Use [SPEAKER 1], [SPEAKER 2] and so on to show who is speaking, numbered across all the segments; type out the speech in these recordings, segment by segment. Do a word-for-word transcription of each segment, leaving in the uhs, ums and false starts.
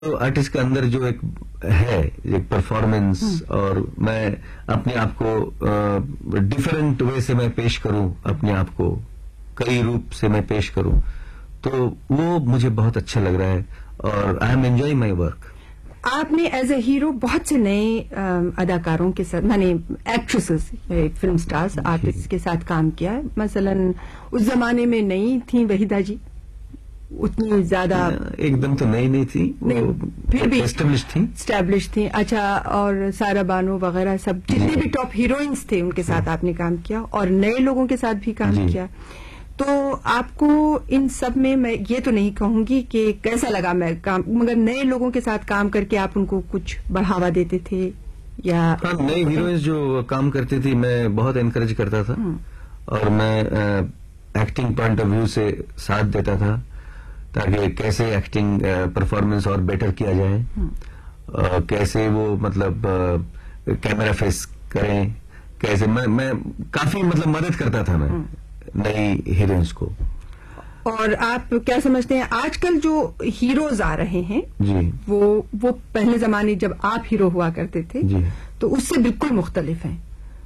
[SPEAKER 1] तो आर्टिस्ट के अंदर जो एक है एक परफॉर्मेंस और मैं अपने आप को डिफरेंट वे से मैं पेश करूं, अपने आप को कई रूप से मैं पेश करूं, तो वो मुझे बहुत अच्छा लग रहा है और I am enjoying my work.
[SPEAKER 2] आपने एज ए हीरो बहुत से नए अदाकारों के साथ, माने एक्ट्रेसेस, फिल्म स्टार्स, आर्टिस्ट के साथ काम किया है। मसलन उस जमाने में नई थी वहीदा जी, उतनी ज्यादा
[SPEAKER 1] एकदम तो नई नहीं थी,
[SPEAKER 2] नहीं, फिर भी
[SPEAKER 1] एस्टेब्लिश थी
[SPEAKER 2] एस्टेब्लिश थी। अच्छा, और सारा बानो वगैरह सब जितने भी टॉप हीरोइंस थे उनके साथ आपने काम किया और नए लोगों के साथ भी काम किया। तो आपको इन सब में, मैं ये तो नहीं कहूंगी कि कैसा लगा मैं काम, मगर नए लोगों के साथ काम करके आप उनको कुछ बढ़ावा देते थे या?
[SPEAKER 1] हाँ, नई हीरोइंस जो काम करती थी मैं बहुत एनकरेज करता था और मैं एक्टिंग पॉइंट ऑफ व्यू से साथ देता था ताकि कैसे एक्टिंग परफॉर्मेंस और बेटर किया जाए, आ, कैसे वो मतलब कैमरा फेस करें, कैसे मैं मैं काफी मतलब मदद करता था मैं नई हीरोइंस को।
[SPEAKER 2] और आप क्या समझते हैं आजकल जो हीरोज आ रहे हैं
[SPEAKER 1] जी,
[SPEAKER 2] वो वो पहले जमाने जब आप हीरो हुआ करते थे
[SPEAKER 1] जी,
[SPEAKER 2] तो उससे बिल्कुल मुख्तलिफ हैं,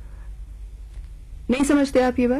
[SPEAKER 2] नहीं समझते आप ये बात?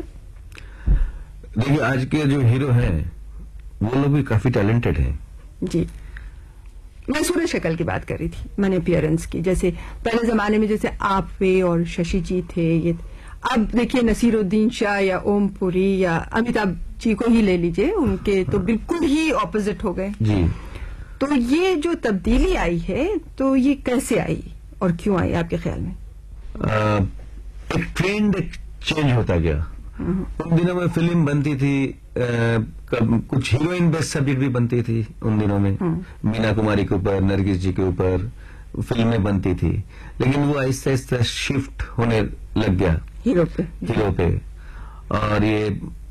[SPEAKER 1] देखिए, आज के जो हीरो हैं वो लोग भी काफी टैलेंटेड हैं।
[SPEAKER 2] जी, मैं सूरज शक्ल की बात कर रही थी, मैंने अपीयरेंस की। जैसे पहले जमाने में जैसे आप वे और शशि जी थे, ये अब देखिए नसीरुद्दीन शाह या ओम पुरी या अमिताभ जी को ही ले लीजिए, उनके तो बिल्कुल ही ऑपोजिट हो गए
[SPEAKER 1] जी।
[SPEAKER 2] तो ये जो तब्दीली आई है तो ये कैसे आई और क्यों आई आपके ख्याल में?
[SPEAKER 1] आ, एक ट्रेंड चेंज होता गया। उन दिनों में फिल्म बनती थी, आ, कुछ हीरोइन बेस्ड सब्जेक्ट भी बनती थी उन दिनों में, मीना कुमारी के ऊपर, नरगिस जी के ऊपर फिल्में बनती थी, लेकिन वो आहिस्ता आहिस्ता शिफ्ट होने लग गया
[SPEAKER 2] हीरो पे
[SPEAKER 1] हीरो पे और ये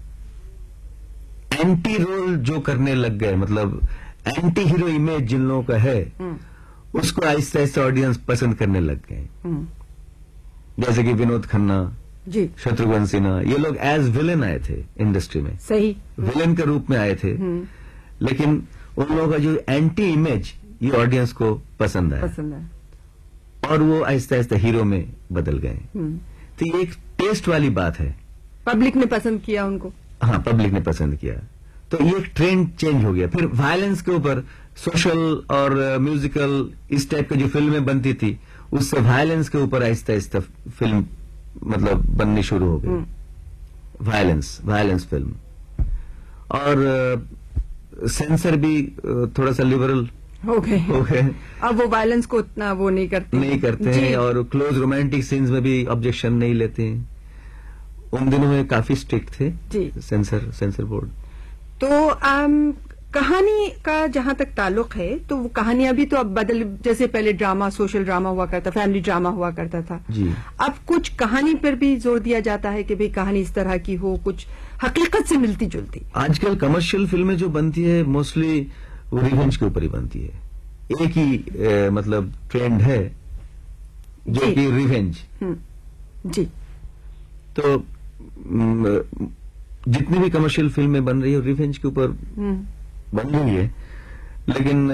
[SPEAKER 1] एंटी रोल जो करने लग गए, मतलब एंटी हीरो इमेज जिन लोगों का है उसको आहिस्ता आहिस्ता ऑडियंस पसंद करने लग गए। जैसे कि विनोद खन्ना
[SPEAKER 2] जी,
[SPEAKER 1] शत्रुघ्न सिन्हा, ये लोग एज विलेन आए थे इंडस्ट्री में,
[SPEAKER 2] सही
[SPEAKER 1] विलेन के रूप में आए थे, लेकिन उन लोगों का जो एंटी इमेज ये ऑडियंस को पसंद आया
[SPEAKER 2] पसंद है
[SPEAKER 1] और वो आहिस्ता आहिस्ता हीरो में बदल गए। तो ये एक टेस्ट वाली बात है,
[SPEAKER 2] पब्लिक ने पसंद किया उनको।
[SPEAKER 1] हाँ, पब्लिक ने पसंद किया तो ये एक ट्रेंड चेंज हो गया। फिर वायलेंस के ऊपर सोशल और म्यूजिकल इस टाइप की जो फिल्में बनती थी उससे वायलेंस के ऊपर आहिस्ता आहिस्ता फिल्म मतलब बननी शुरू हो गई, वायलेंस वायलेंस फिल्म। और सेंसर भी थोड़ा सा लिबरल
[SPEAKER 2] हो गए
[SPEAKER 1] हो गए,
[SPEAKER 2] अब वो वायलेंस को उतना वो नहीं करते
[SPEAKER 1] नहीं करते हैं और क्लोज रोमांटिक सीन्स में भी ऑब्जेक्शन नहीं लेते हैं। उन दिनों में काफी स्ट्रिक्ट थे
[SPEAKER 2] जी
[SPEAKER 1] सेंसर सेंसर बोर्ड।
[SPEAKER 2] तो आम, कहानी का जहां तक ताल्लुक है तो वो कहानियां भी तो अब बदल, जैसे पहले ड्रामा, सोशल ड्रामा हुआ करता, फैमिली ड्रामा हुआ करता था
[SPEAKER 1] जी।
[SPEAKER 2] अब कुछ कहानी पर भी जोर दिया जाता है कि भाई कहानी इस तरह की हो, कुछ हकीकत से मिलती जुलती।
[SPEAKER 1] आजकल कमर्शियल फिल्में जो बनती है मोस्टली वो रिवेंज के ऊपर ही बनती है। एक ही ए, मतलब ट्रेंड है जो कि रिवेंज।
[SPEAKER 2] जी,
[SPEAKER 1] तो म, जितनी भी कमर्शियल फिल्में बन रही है रिवेंज के ऊपर बन रही है, लेकिन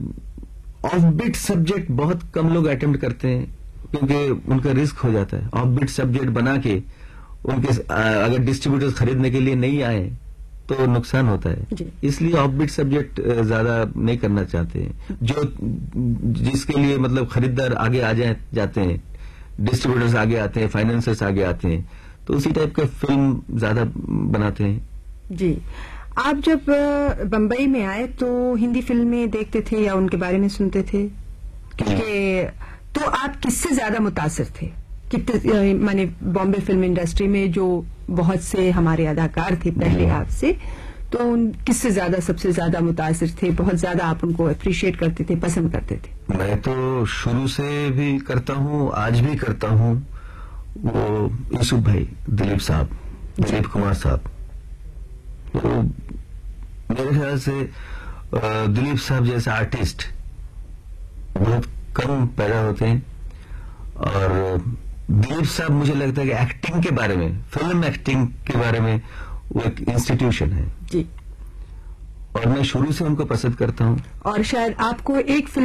[SPEAKER 1] ऑफ बीट सब्जेक्ट बहुत कम लोग अटेम्प्ट करते हैं क्योंकि उनका रिस्क हो जाता है। ऑफ बीट सब्जेक्ट बना के उनके अगर डिस्ट्रीब्यूटर्स खरीदने के लिए नहीं आए तो नुकसान होता है, इसलिए ऑफ बीट सब्जेक्ट ज्यादा नहीं करना चाहते हैं। जो जिसके लिए मतलब खरीदार आगे आ जाए जाते हैं, डिस्ट्रीब्यूटर्स आगे आते हैं, फाइनेंसर्स आगे आते हैं, तो उसी टाइप का फिल्म ज्यादा बनाते हैं।
[SPEAKER 2] जी, आप जब बंबई में आए तो हिंदी फिल्में देखते थे या उनके बारे में सुनते थे? कि तो आप किससे ज्यादा मुतासिर थे? कितने, माने बॉम्बे फिल्म इंडस्ट्री में जो बहुत से हमारे अदाकार थे पहले आपसे, तो उन किससे ज्यादा, सबसे ज्यादा मुतासिर थे? बहुत ज्यादा आप उनको अप्रिशिएट करते थे, पसंद करते थे?
[SPEAKER 1] मैं तो शुरू से भी करता हूँ, आज भी करता हूँ, वो यूसुफ भाई, दिलीप साहब, दिलीप कुमार साहब। तो मेरे ख्याल से दिलीप साहब जैसे आर्टिस्ट बहुत कम पैदा होते हैं और दिलीप साहब मुझे लगता है कि एक्टिंग के बारे में, फिल्म एक्टिंग के बारे में वो एक इंस्टीट्यूशन है
[SPEAKER 2] जी।
[SPEAKER 1] और मैं शुरू से उनको पसंद करता हूँ।
[SPEAKER 2] और शायद आपको एक फिल्म